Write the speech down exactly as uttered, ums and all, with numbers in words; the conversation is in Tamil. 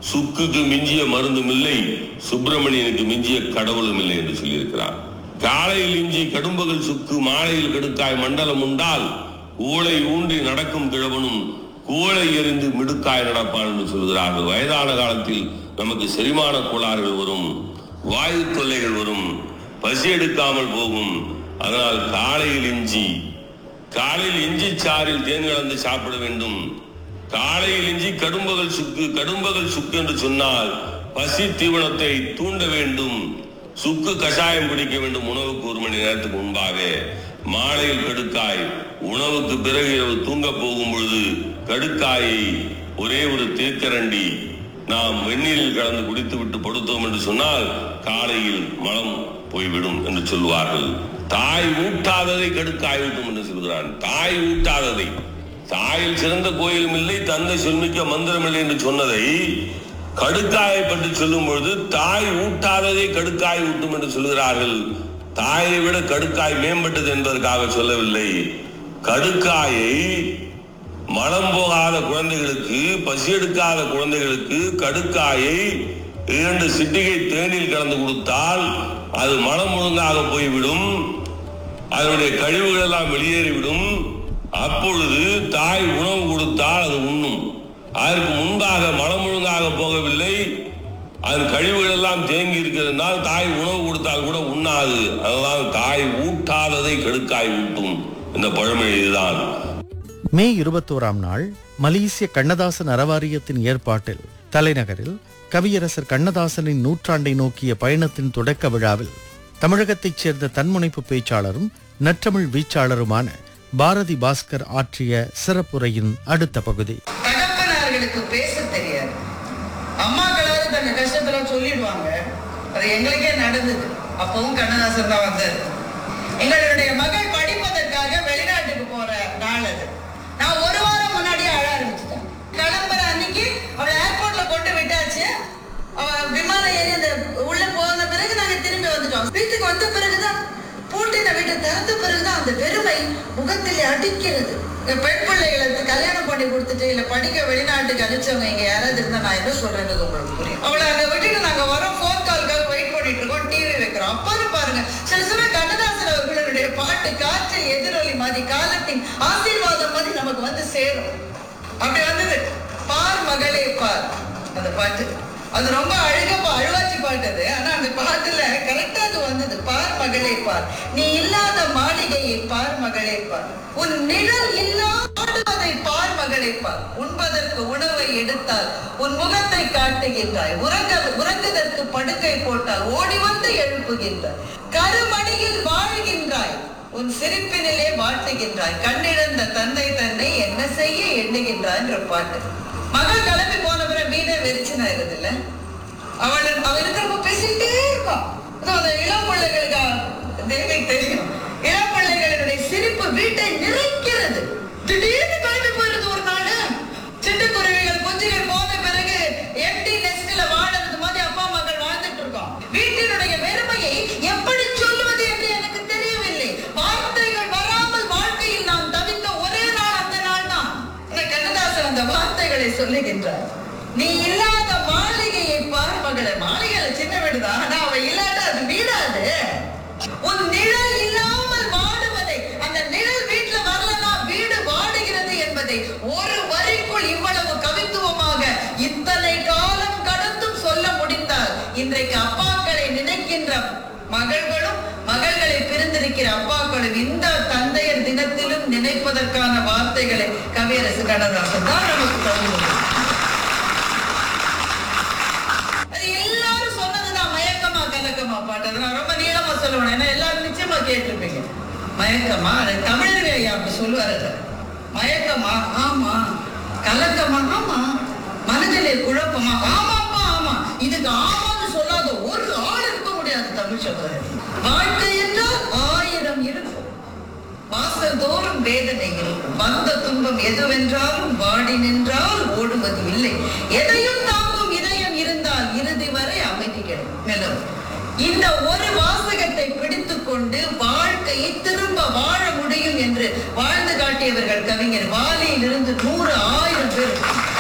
சுக்குக்கு மிஞ்சிய மருந்தும் இல்லை, சுப்பிரமணியனுக்கு மிஞ்சிய கடவுளும் இல்லை என்று சொல்லியிருக்கிறார். காலையில் இஞ்சி கடும்பகல் சுக்கு மாலையில் கெடுக்காய் மண்டலம் உண்டால் ஊளை ஊன்றி நடக்கும் கிழவனும் கூளை எறிந்து மிடுக்காய் நடப்பான் என்று சொல்கிறார்கள். வயதான காலத்தில் நமக்கு செரிமான கோளாறுகள் வரும், வாயு தொல்லைகள் வரும், பசி எடுக்காமல் போகும். அதனால் காலையில் இஞ்சி காலையில் இஞ்சி சாறில் தேன் கலந்து சாப்பிட வேண்டும். காலையில் இஞ்சி கடும்பகல் சுக்கு கடும்பகல் சுக்கு என்று சொன்னால் பசி தீவனத்தை தூண்ட வேண்டும். சுக்கு கஷாயம் குடிக்க வேண்டும் உணவுக்கு ஒரு மணி நேரத்துக்கு முன்பாக. மாலையில் கடுக்காய், உணவுக்கு பிறகு இரவு தூங்க போகும் பொழுது கடுக்காயை ஒரே ஒரு தேக்கரண்டி நாம் வெந்நீரில் கலந்து குடித்து விட்டு படுத்தோம் என்று சொன்னால் காலையில் மலம் போய்விடும் என்று சொல்வார்கள். தாய் ஊட்டாததை கடுக்காய் ஊட்டும் என்று சொல்கிறான். தாய் ஊட்டாததை, தாயில் சிறந்த கோயிலும் இல்லை, தந்தை சொல்மிக்க மந்திரம் இல்லை என்று சொன்னதை கடுக்காயை பற்றி சொல்லும் பொழுது தாய் ஊட்டாததை கடுக்காய் ஊட்டும் என்று சொல்கிறார்கள். தாயை விட கடுக்காய் மேம்பட்டது என்பதற்காக சொல்லவில்லை. கடுக்காயை மலம் போகாத குழந்தைகளுக்கு, பசி எடுக்காத குழந்தைகளுக்கு கடுக்காயை இரண்டு சிட்டிகை தேனில் கலந்து கொடுத்தால் அது மலம் ஒழுங்காக போய்விடும், அதனுடைய கழிவுகள் எல்லாம் வெளியேறிவிடும். அப்பொழுது தாய் உணவு கொடுத்தால் அது உண்ணும். அதற்கு முன்பாக மலம் ஒழுங்காக போகவில்லை, அதன் கழிவுகள் எல்லாம் தேங்கி இருக்கிறதுனால் தாய் உணவு கொடுத்தால் கூட உண்ணாது. அதனால் தாய் ஊட்டாததை கடுக்காய் ஊட்டும். இந்த பழமொழி இதுதான். மே இருபத்தோராம் நாள் மலேசிய கண்ணதாசன் அறவாரியத்தின் ஏற்பாட்டில் தலைநகரில் கவியரசர் கண்ணதாசனின் நூற்றாண்டை நோக்கிய பயணத்தின் தொடக்க விழாவில் தமிழகத்தைச் சேர்ந்த தன்முனைப்பு பேச்சாளரும் நற்றமிழ் வீச்சாளருமான பாரதி பாஸ்கர் ஆற்றிய சிறப்புரையின் அடுத்த பகுதி. தகப்பனார்களுக்கு பேச தெரியாது, அம்மாக்களாவது தங்க கஷ்டத்துல சொல்லிடுவாங்க. அது எங்களுக்கே நடந்தது. அப்பவும் கண்ணதாசன் தான் வந்தார். எங்களுடைய மகள் படிப்பதற்காக வெளிநாட்டுக்கு போற நாள் அது. நான் ஒரு வாரம் முன்னாடியே அழ ஆரம்பிச்சுட்டேன். கிளம்புற அன்னைக்கு அவளை ஏர்போர்ட்ல கொண்டு விட்டாச்சு. அவ விமானம் ஏறி அந்த உள்ள போன பிறகு நாங்க திரும்பி வந்துட்டோம். வீட்டுக்கு வந்த பிறகுதான், பூட்டின வீட்டை திறந்த பிறகுதான் அந்த வெறுமை முகத்தில் அடிக்கிறது. பெண் பிள்ளைகளுக்கு கல்யாணம் பண்ணி கொடுத்துட்டு இல்ல படிக்க வெளிநாட்டுக்கு அனுப்பிச்சவங்க இங்க யாராவது இருந்தா நான் என்ன சொல்றது உங்களுக்கு புரியும். அவளை அங்க விட்டுட்டு நாங்க வரோம், போன் கால்காக வெயிட் பண்ணிட்டு இருக்கோம், டிவி வைக்கிறோம். அப்பாரு பாருங்க, சில சமயம் கண்ணதாசன் அவர்களுடைய பாட்டு காற்றில் எதிரொலி மாதிரி, காலத்தின் ஆசீர்வாதம் மாதிரி நமக்கு வந்து சேரும். அப்படி வந்தது. பார் மகளே பார் அந்த பாட்டு. அது ரொம்ப அழகா அழுவாச்சி பாட்டு அது. ஆனா அந்த பாட்டுல கரெக்டா அது வந்தது. பார் மகளே பார், நீ இல்லாத மாளிகையை பார் மகளே பார், உன் நிழல் இல்லாததை பார் மகளே பார், உண்பதற்கு உணவை எடுத்தால் உன் முகத்தை காட்டுகின்றாய், உறங்க உறங்குதற்கு படுக்கை போட்டால் ஓடி வந்து எழுப்புகின்றாய், கருமணியில் வாழ்கின்றாய், உன் சிரிப்பினிலே வாழ்த்துகின்றாய், கண்ணிழந்த தந்தை தன்னை என்ன செய்ய எண்ணுகின்றாய் என்ற பாட்டு. மகள் கிளம்பி போன பிறகு வீடே வெறிச்சுனா இருதில்ல. அவள் அவ இருக்கிறப்ப பேசிட்டே இருப்பான். அந்த இளம் பிள்ளைகளுக்கு தேவைக்கு தெரியும், இளம் பிள்ளைகளுடைய சிரிப்பு வீட்டை நிறைக்கிறது. திடீர்னு கிளம்பி போயிருது ஒரு நாள். சிட்டுக்குருவிகள் குஞ்சுகள் போன பிறகு எம்டி நெஸ்ட்ல வாழறது மாதிரி அப்பா மகள் வாழ்ந்துட்டு இருக்கோம். வீட்டினுடைய வெறுமையை எப்படி சொல்லுவது என்று எனக்கு தெரியவில்லை. வார்த்தைகள் வராமல் வாழ்க்கையில் நாம் தவித்த ஒரே நாள் அந்த நாள் தான். கண்ணதாசன் அந்த வார்த்தைகளை சொல்லுகின்றார். நீ இல்லாத மாளிகையை பார் மகளே. மாளிகையில சின்ன வீடுதான், ஆனா அவ இல்லாத அது வீடாது. உன் நிழல் இல்லாமல் வாடுவதை, அந்த நிழல் வீட்டுல வரலன்னா வீடு வாடுகிறது என்பதை ஒரு வரிக்குள் இவ்வளவு கவித்துவமாக இத்தனை காலம் கடந்தும் சொல்ல முடிந்தால், இன்றைக்கு அப்பாக்களை நினைக்கின்ற மகள்களும் மகள்களை பிரிந்திருக்கிற அப்பாக்களும் இந்த தந்தையர் தினத்திலும் நினைப்பதற்கான வார்த்தைகளை கவியரசு கண்ணதாசன் தான் நமக்கு தருவது. அது எல்லாரும் சொன்னதுதான். மயக்கமா கலக்கமா பாட்டு நான் ரொம்ப நீளமா சொல்லுவேன், ஏன்னா எல்லாரும் நிச்சயமா கேட்டிருப்பீங்க. மயக்கமா, அது தமிழர் ஐயா அப்படி சொல்லுவாரு. மயக்கமா, ஆமா. கலக்கமா, ஆமா. மனதிலே குழப்பமா, ஆமாப்பா ஆமா. இதுக்கு ஆமான்னு சொல்லாத ஒரு ஆள் இருக்க முடியாது தமிழ் சொல்றது. வாழ்க்கை என்றால் ஆயிரம் இருக்கும், வாசல்தோறும் வேதனை இருக்கும், வந்த துன்பம் எதுவென்றாலும் வாடி நின்றால் ஓடுவது இல்லை, எதையும் தாங்கும் இதயம் இருந்தால் இறுதி வரை அமைதி கிடைக்கும். இந்த ஒரு வாசகத்தை பிடித்துக் கொண்டு வாழ்க்கையை திரும்ப வாழ முடியும் என்று வாழ்ந்து காட்டியவர்கள் கவிஞர். வாலியிலிருந்து நூறு ஆயிரம் பேர்